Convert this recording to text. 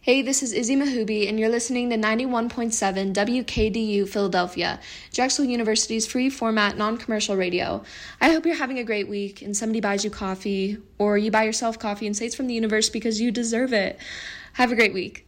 Hey, this is Izzy Mahubi, and you're listening to 91.7 WKDU Philadelphia, Drexel University's free format non-commercial radio. I hope you're having a great week and somebody buys you coffee, or you buy yourself coffee and say it's from the universe because you deserve it. Have a great week.